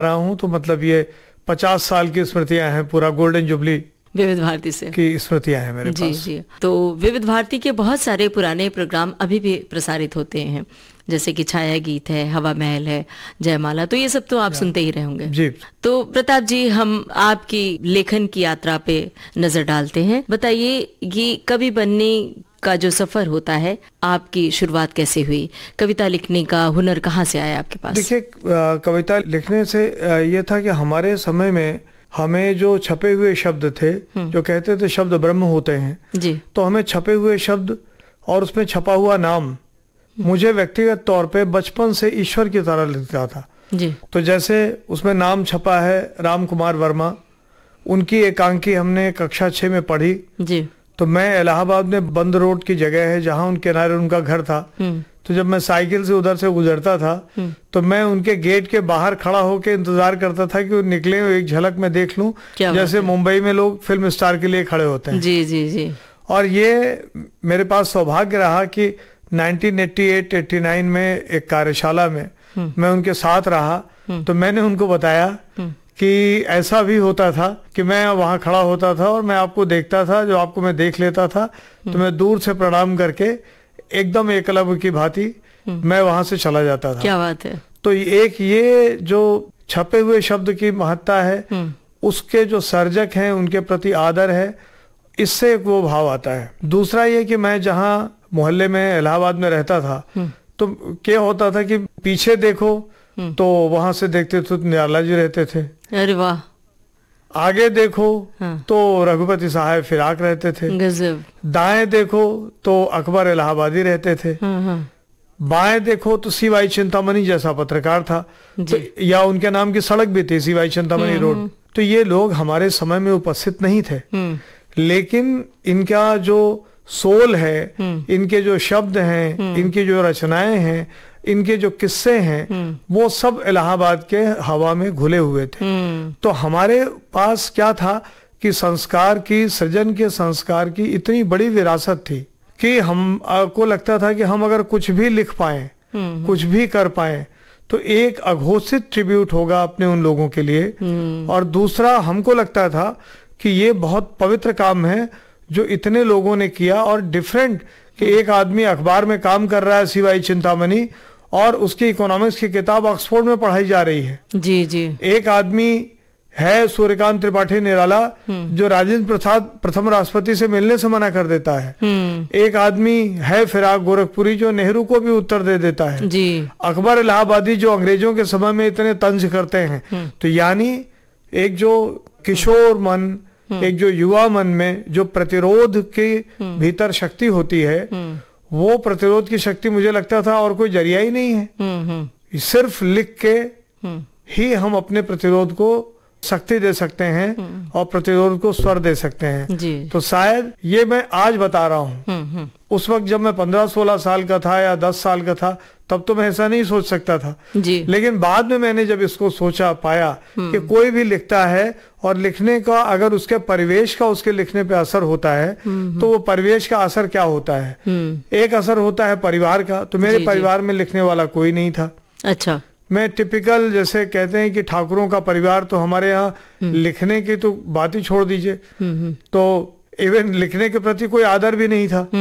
रहा हूँ, तो मतलब ये 50 साल की स्मृतियां हैं, पूरा गोल्डन जुबली विविध भारती से की स्मृतियां हैं मेरे जी पास। जी। तो विविध भारती के बहुत सारे पुराने प्रोग्राम अभी भी प्रसारित होते हैं, जैसे कि छाया गीत है, हवा महल है, जयमाला, तो ये सब तो आप सुनते ही रहे होंगे जी। तो प्रताप जी, हम आपकी लेखन की यात्रा पे नजर डालते हैं। बताइए, ये कवि बनने का जो सफर होता है, आपकी शुरुआत कैसे हुई? कविता लिखने का हुनर कहाँ से आया आपके पास? देखिए, कविता लिखने से ये था कि हमारे समय में हमें जो छपे हुए शब्द थे, जो कहते थे शब्द ब्रह्म होते हैं जी, तो हमें छपे हुए शब्द और उसमें छपा हुआ नाम मुझे व्यक्तिगत तौर पे बचपन से ईश्वर की तरह लगता था जी। तो जैसे उसमें नाम छपा है राम कुमार वर्मा, उनकी एकांकी हमने कक्षा 6 में पढ़ी। जी। तो मैं इलाहाबाद में बंद रोड की जगह है जहाँ उन किनारे उनका घर था, तो जब मैं साइकिल से उधर से गुजरता था तो मैं उनके गेट के बाहर खड़ा होकर इंतजार करता था कि वो निकले, एक झलक में देख लूं, जैसे मुंबई में लोग फिल्म स्टार के लिए खड़े होते हैं। जी जी जी। और ये मेरे पास सौभाग्य रहा कि 1988-89 में एक कार्यशाला में मैं उनके साथ रहा, तो मैंने उनको बताया कि ऐसा भी होता था कि मैं वहां खड़ा होता था और मैं आपको देखता था, जो आपको मैं देख लेता था तो मैं दूर से प्रणाम करके एकदम एकलव्य की भांति मैं वहां से चला जाता था। क्या बात है। तो एक ये जो छपे हुए शब्द की महत्ता है, उसके जो सर्जक हैं उनके प्रति आदर है, इससे एक वो भाव आता है। दूसरा ये कि मैं जहाँ मोहल्ले में इलाहाबाद में रहता था तो क्या होता था कि पीछे देखो तो वहां से देखते तो निराला जी रहते थे, अरे वाह। आगे देखो तो रघुपति साहब फिराक रहते थे, गजब। दाएं देखो तो अकबर इलाहाबादी रहते थे, बाएं देखो तो सीवाई चिंतामणि जैसा पत्रकार था, तो या उनके नाम की सड़क भी थी सीवाई चिंतामणि रोड। तो ये लोग हमारे समय में उपस्थित नहीं थे, लेकिन इनका जो सोल है, इनके जो शब्द हैं, इनकी जो रचनाएं हैं, इनके जो किस्से हैं, वो सब इलाहाबाद के हवा में घुले हुए थे। तो हमारे पास क्या था कि संस्कार की, सृजन के संस्कार की इतनी बड़ी विरासत थी कि हम को लगता था कि हम अगर कुछ भी लिख पाए, कुछ भी कर पाए, तो एक अघोषित ट्रिब्यूट होगा अपने उन लोगों के लिए। और दूसरा, हमको लगता था कि ये बहुत पवित्र काम है जो इतने लोगों ने किया, और डिफरेंट कि एक आदमी अखबार में काम कर रहा है सिवाई चिंतामणि, और उसकी इकोनॉमिक्स की किताब ऑक्सफोर्ड में पढ़ाई जा रही है। जी जी। एक आदमी है सूर्यकांत त्रिपाठी निराला जो राजेंद्र प्रसाद प्रथम राष्ट्रपति से मिलने से मना कर देता है। एक आदमी है फिराक गोरखपुरी जो नेहरू को भी उत्तर दे देता है जी। अकबर इलाहाबादी जो अंग्रेजों के समय में इतने तंज करते हैं। तो यानी एक जो किशोर मन, एक जो युवा मन में जो प्रतिरोध के भीतर शक्ति होती है, वो प्रतिरोध की शक्ति मुझे लगता था और कोई जरिया ही नहीं है। सिर्फ लिख के ही हम अपने प्रतिरोध को शक्ति दे सकते हैं और प्रतिरोध को स्वर दे सकते हैं जी। तो शायद ये मैं आज बता रहा हूँ, उस वक्त जब मैं 15-16 साल का था या 10 साल का था, तब तो मैं ऐसा नहीं सोच सकता था जी। लेकिन बाद में मैंने जब इसको सोचा, पाया कि कोई भी लिखता है और लिखने का अगर उसके परिवेश का उसके लिखने पे असर होता है तो वो परिवेश का असर क्या होता है। एक असर होता है परिवार का, तो मेरे परिवार में लिखने वाला कोई नहीं था। अच्छा। मैं टिपिकल, जैसे कहते हैं कि ठाकुरों का परिवार, तो हमारे यहाँ लिखने की तो बात ही छोड़ दीजिए, तो इवन लिखने के प्रति कोई आदर भी नहीं था।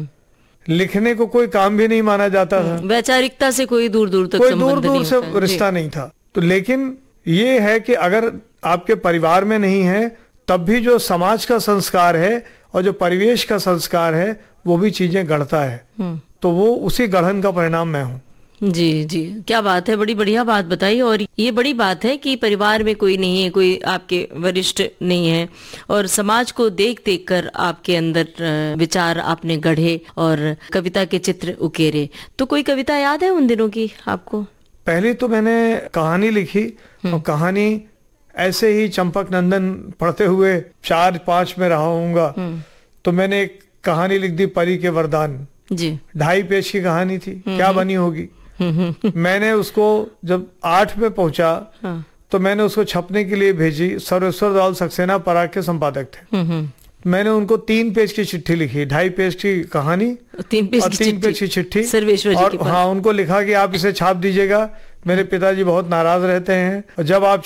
लिखने को कोई काम भी नहीं माना जाता था। वैचारिकता से कोई दूर दूर तक कोई दूर दूर से रिश्ता नहीं था। तो लेकिन ये है कि अगर आपके परिवार में नहीं है, तब भी जो समाज का संस्कार है और जो परिवेश का संस्कार है, वो भी चीजें गढ़ता है। तो वो उसी गढ़न का परिणाम मैं हूँ। जी जी, क्या बात है, बड़ी बढ़िया बात बताई। और ये बड़ी बात है कि परिवार में कोई नहीं है, कोई आपके वरिष्ठ नहीं है, और समाज को देख देख कर आपके अंदर विचार आपने गढ़े और कविता के चित्र उकेरे। तो कोई कविता याद है उन दिनों की आपको? पहले तो मैंने कहानी लिखी, और कहानी ऐसे ही चंपक नंदन पढ़ते हुए 4-5 में रहा हूँगा, तो मैंने एक कहानी लिख दी, परी के वरदान जी। 2.5 पेज की कहानी थी, क्या बनी होगी। मैंने उसको जब 8 में पहुंचा तो मैंने उसको छपने के लिए भेजी। सर्वेश्वर दयाल सक्सेना पराग के संपादक थे। मैंने उनको 3 पेज की चिट्ठी लिखी, 2.5 पेज की कहानी, 3 पेज और 3 पेज की चिट्ठी, सर्वेश्वर जी और हाँ, उनको लिखा कि आप इसे छाप दीजिएगा, मेरे पिताजी बहुत नाराज रहते हैं और जब आप